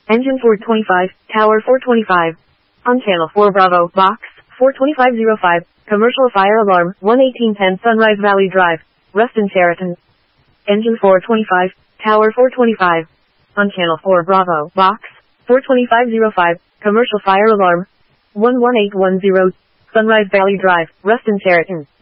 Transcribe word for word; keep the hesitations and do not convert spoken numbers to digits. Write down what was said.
Engine four twenty-five, Tower four twenty-five. On Channel four Bravo, Box four twenty-five oh five, Commercial Fire Alarm, one eighteen ten Sunrise Valley Drive, Ruston, Sheraton. Engine four twenty-five, Tower four twenty-five. On Channel four Bravo, Box four twenty-five oh five, Commercial Fire Alarm, one one eight one zero, Sunrise Valley Drive, Ruston, Sheraton.